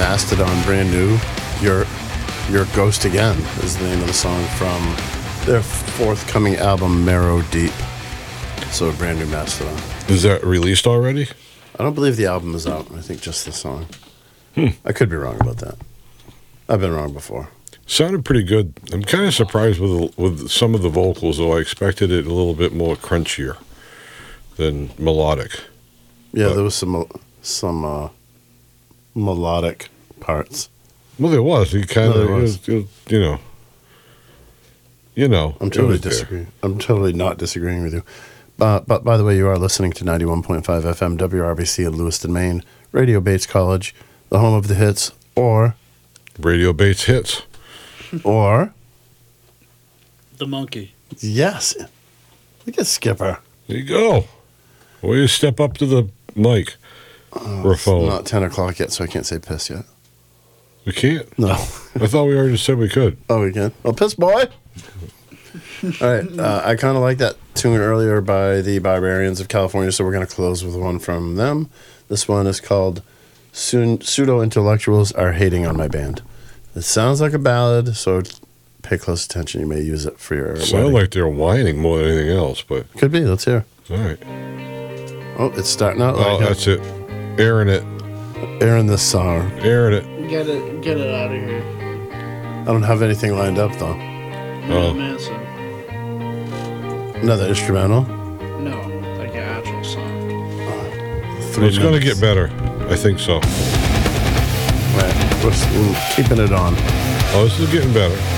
Mastodon, brand new. Your Ghost Again is the name of the song from their forthcoming album, Marrow Deep. So a brand new Mastodon. Is that released already? I don't believe the album is out. I think just the song. I could be wrong about that. I've been wrong before. Sounded pretty good. I'm kind of surprised with some of the vocals, though. I expected it a little bit more crunchier than melodic. Yeah, there was some melodic parts. Well, there was. He kind of, you know. I'm totally disagreeing. I'm totally not disagreeing with you. But by the way, you are listening to 91.5 FM WRBC in Lewiston, Maine, Radio Bates College, the home of the hits, or Radio Bates Hits, or The Monkey. Yes, look at Skipper. There you go. Way to step up to the mic. It's not 10 o'clock yet, so I can't say piss yet. We can't? No. I thought we already said we could. Oh, we can? Oh, piss boy! All right, I kind of like that tune earlier by the Barbarians of California, so we're going to close with one from them. This one is called Pseudo-Intellectuals Are Hating on My Band. It sounds like a ballad, so pay close attention. You may use it for your Sound like they're whining more than anything else, but... Could be. Let's hear. All right. Oh, it's starting out like that's it. Airing it. Airing this song. Airing it. Get it out of here. I don't have anything lined up, though. Manson. Another instrumental? No, like an actual song. It's going to get better. I think so. Right. We're keeping it on. Oh, this is getting better.